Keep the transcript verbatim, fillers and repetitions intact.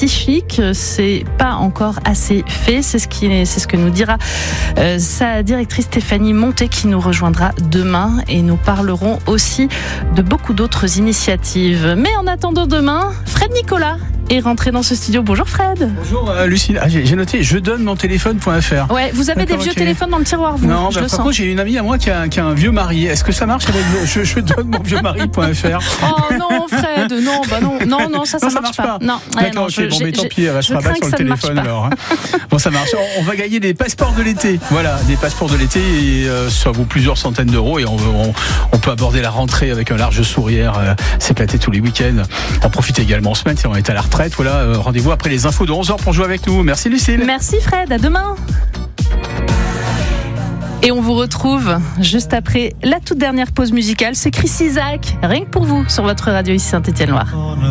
psychique. C'est pas encore assez fait. C'est ce qui est, c'est ce que nous dira euh, sa directrice Stéphanie Montet, qui nous rejoindra demain, et nous parlerons aussi de beaucoup d'autres initiatives. Mais en attendant demain, Fred Nicolas est rentré dans ce studio. Bonjour Fred. Bonjour euh, Lucille. Ah, j'ai, j'ai noté je donne mon téléphone point f r. Ouais, vous avez D'accord, des vieux okay. téléphones dans le tiroir, vous? Non, je bah, le par sens. contre, j'ai une amie à moi qui a, qui a un vieux mari. Est-ce que ça marche avec le, je, je donne mon vieux mari point f r? Oh non, Fred, non, bah non, non, non, ça, ça, non, ça marche, marche pas. pas. Non, ouais, D'accord, non, ok, je, bon, j'ai, mais tant j'ai, pis, elle va se je rabattre crains sur que le ça ne téléphone marche pas. alors. Hein. Bon, ça marche. On, on va gagner des passeports de l'été. Voilà, des passeports de l'été, et euh, ça vaut plusieurs centaines d'euros, et on, on, on peut aborder la rentrée avec un large sourire, euh, s'éclater tous les week-ends. En profiter également en semaine si on est à la retraite. Voilà, euh, rendez-vous après les infos de onze heures pour jouer avec nous. Merci Lucille. Merci Fred, à demain. Et on vous retrouve juste après la toute dernière pause musicale. C'est Chris Isaak, rien que pour vous, sur votre radio ici Saint-Étienne-Loire.